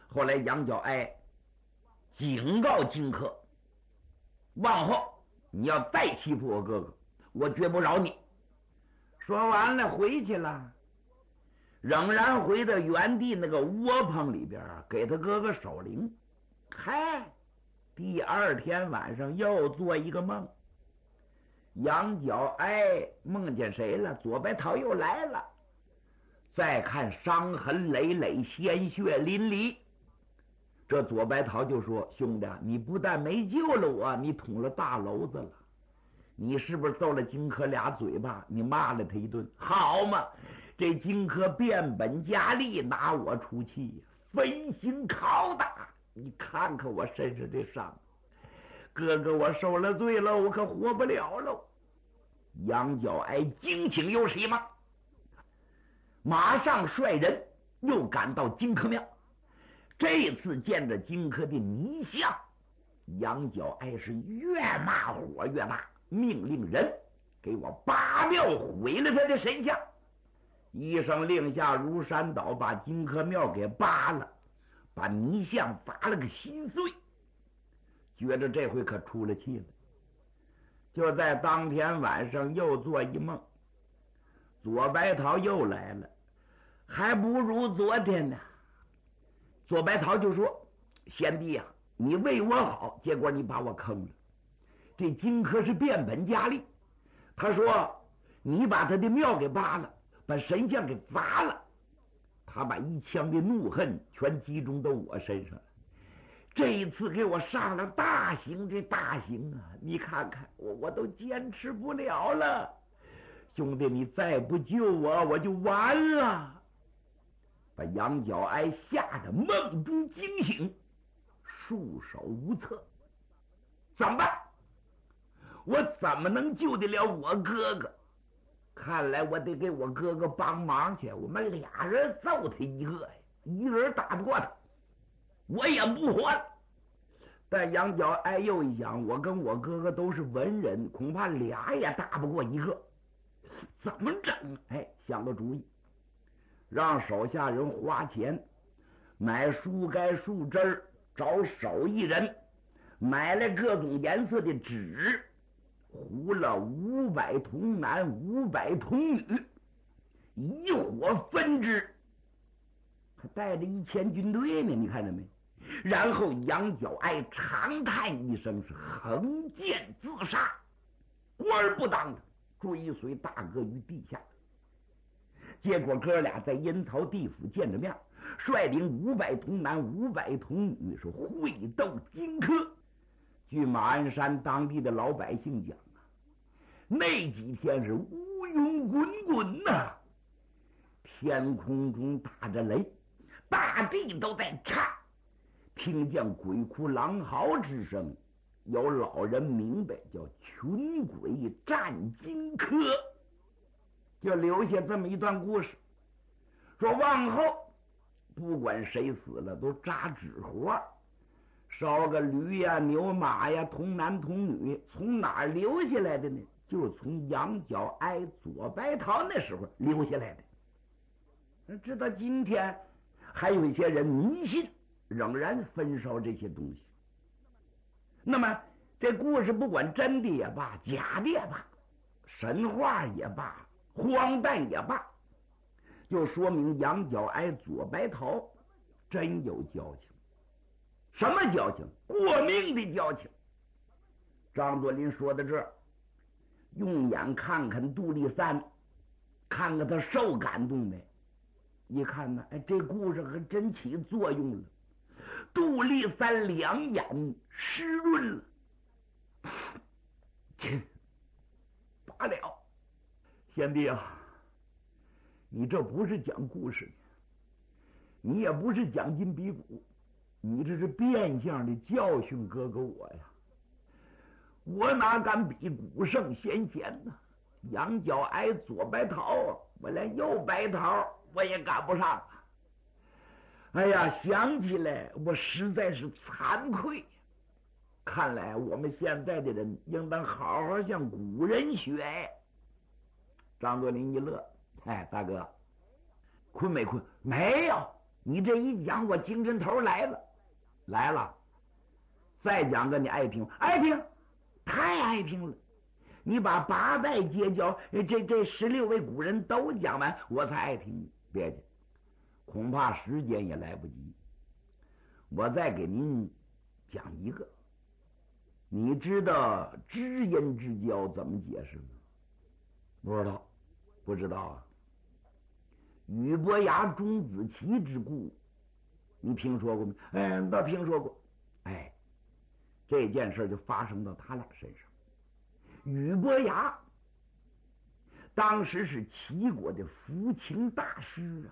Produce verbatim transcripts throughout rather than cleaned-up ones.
后来杨角哀警告荆轲，往后你要再欺负我哥哥，我绝不饶你。说完了回去了，仍然回到原地那个窝棚里边，给他哥哥守灵。嗨，第二天晚上又做一个梦，杨角哀梦见谁了？左白桃又来了。再看伤痕累累，鲜血淋漓，这左白桃就说：兄弟，你不但没救了我，你捅了大娄子了。你是不是揍了荆轲俩嘴巴？你骂了他一顿，好嘛？这荆轲变本加厉，拿我出气，分心拷打。你看看我身上这伤，哥哥我受了罪了，我可活不了了。杨角哀惊醒又是一梦，马上率人又赶到荆轲庙。这次见着荆轲的泥像，杨角哀是越骂火越大，命令人给我拔庙毁了他的神像。一声令下如山倒，把荆轲庙给扒了，把泥像砸了个稀碎，觉着这回可出了气了。就在当天晚上又做一梦，左白桃又来了，还不如昨天呢。左白桃就说：贤弟呀、啊，你为我好，结果你把我坑了。这荆轲是变本加厉，他说你把他的庙给扒了，把神像给砸了，他把一腔的怒恨全集中到我身上了。这一次给我上了大刑的大刑啊！你看看我，我都坚持不了了。兄弟，你再不救我，我就完了。把杨角哀吓得梦中惊醒，束手无策。怎么办？我怎么能救得了我哥哥？看来我得给我哥哥帮忙去。我们俩人揍他一个呀，一个人打不过他，我也不活了。但杨角哀又一想，我跟我哥哥都是文人，恐怕俩也打不过一个，怎么整？哎，想个主意，让手下人花钱买树干树枝儿，找手艺人买来各种颜色的纸，糊了五百童男五百童女，一火分之，还带着一千军队呢，你看着没？然后杨角哀长叹一声，是横剑自杀，官儿不当的追随大哥于地下。结果哥俩在阴曹地府见着面，率领五百童男五百童女是会斗荆轲。据马鞍山当地的老百姓讲啊，那几天是乌云滚滚呐、啊，天空中打着雷，大地都在颤。听见鬼哭狼嚎之声，有老人明白叫群鬼战荆轲，就留下这么一段故事，说往后不管谁死了都扎纸活，烧个驴呀、牛马呀、童男童女，从哪儿留下来的呢？就是从杨角哀、左白桃那时候留下来的。直到今天还有一些人迷信，仍然焚烧这些东西。那么这故事不管真的也罢，假的也罢，神话也罢，荒诞也罢，就说明杨角哀、左白桃真有交情。什么交情？过命的交情。张作霖说到这儿，用眼看看杜立三，看看他受感动没？一看呢，哎，这故事还真起作用了。杜立三两眼湿润了，切，罢了。贤弟啊，你这不是讲故事，你也不是讲金比古，你这是变相的教训哥哥我呀。我哪敢比古圣先贤呢？杨角哀、左白桃，我连右白桃我也赶不上。哎呀，想起来我实在是惭愧。看来我们现在的人应当好好向古人学。张作霖一乐，哎，大哥，困没困？没有， 你这一讲，我精神头来了，来了。再讲个你爱听，爱听，太爱听了。你把八拜结交这这十六位古人都讲完，我才爱听。别介，恐怕时间也来不及。我再给您讲一个。你知道知音之交怎么解释吗？不知道，不知道啊。俞伯牙钟子期之故，你听说过吗？哎，倒听说过。哎，这件事就发生到他俩身上。俞伯牙当时是齐国的抚琴大师啊。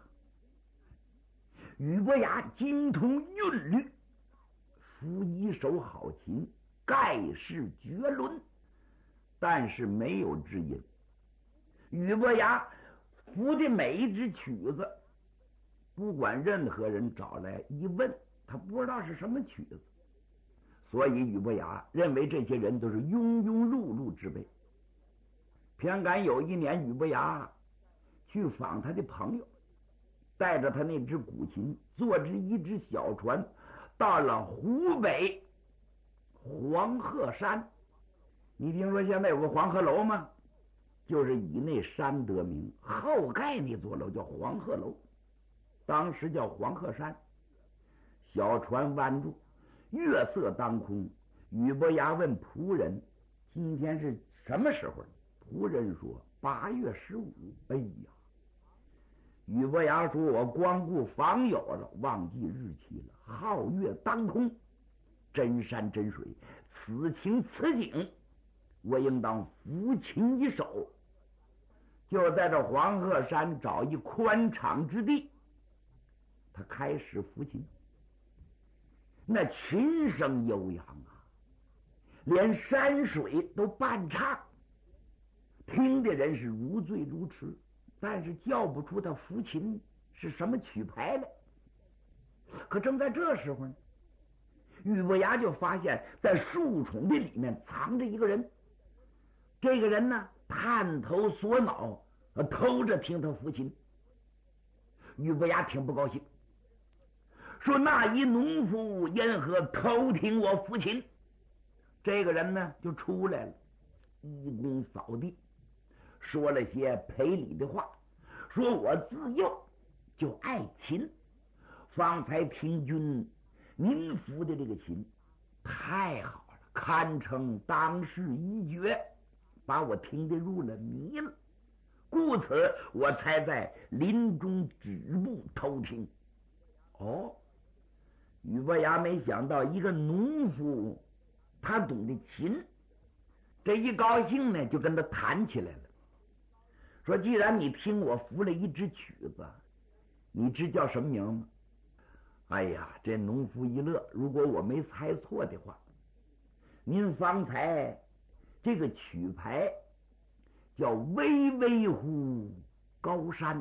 俞伯牙精通韵律，抚一手好琴，盖世绝伦，但是没有知音。俞伯牙抚的每一支曲子，不管任何人找来一问，他不知道是什么曲子。所以俞伯牙认为这些人都是庸庸碌碌之辈。偏赶有一年，俞伯牙去访他的朋友，带着他那只古琴，坐着一只小船，到了湖北黄鹤山。你听说现在有个黄鹤楼吗？就是以那山得名，后盖那座楼叫黄鹤楼，当时叫黄鹤山。小船弯住，月色当空。俞伯牙问仆人：“今天是什么时候？”仆人说：“八月十五。”哎呀！俞伯牙说：“我光顾访友了，忘记日期了。皓月当空，真山真水，此情此景，我应当抚琴一首。”就在这黄鹤山找一宽敞之地，他开始抚琴。那琴声悠扬啊，连山水都伴唱，听的人是如醉如痴，但是叫不出他抚琴是什么曲牌来。可正在这时候呢，俞伯牙就发现在树丛的里面藏着一个人。这个人呢，探头锁脑，偷着听他抚琴。俞伯牙挺不高兴，说：“那一农夫因何偷听我抚琴？”这个人呢就出来了，一躬扫地，说了些赔礼的话，说：“我自幼就爱琴，方才听君您抚的这个琴太好了，堪称当世一绝，把我听得入了迷了，故此我才在林中止步偷听。”哦，俞伯牙没想到一个农夫他懂得琴，这一高兴呢就跟他谈起来了，说：“既然你听我抚了一支曲子，你知叫什么名吗？”哎呀，这农夫一乐，如果我没猜错的话，您方才这个曲牌叫巍巍乎高山。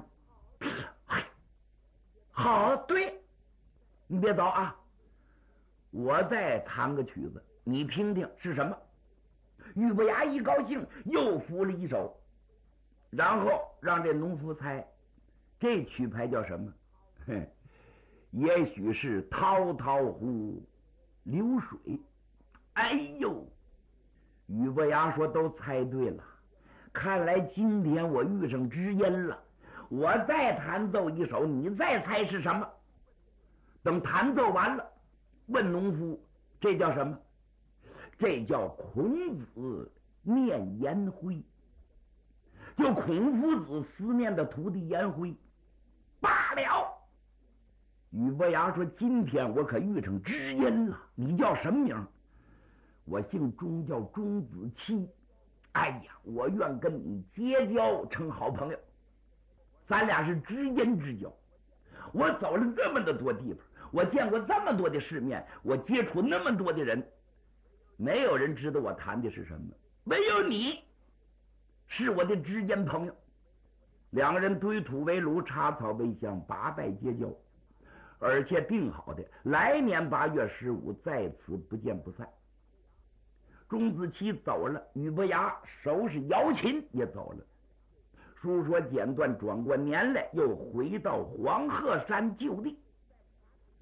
好，对，你别走啊，我再弹个曲子，你听听是什么。俞伯牙一高兴，又抚了一首，然后让这农夫猜这曲牌叫什么。哼，也许是滔滔乎流水。哎呦，俞伯牙说：“都猜对了，看来今天我遇上知音了。我再弹奏一首，你再猜是什么。”等弹奏完了，问农夫：“这叫什么？”这叫孔子念颜回，就孔夫子思念的徒弟颜回。罢了。俞伯牙说：“今天我可遇上知音了，你叫什么名？”“我姓钟，叫钟子期。哎呀，我愿跟你结交成好朋友，咱俩是知音之交。我走了这么的多地方，我见过这么多的世面，我接触那么多的人，没有人知道我谈的是什么，唯有你是我的知音朋友。”两个人堆土为炉，插草为香，八拜结交，而且定好的来年八月十五在此不见不散。钟子期走了，俞伯牙收拾瑶琴也走了。书说简短，转过年来又回到黄鹤山就地。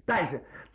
但是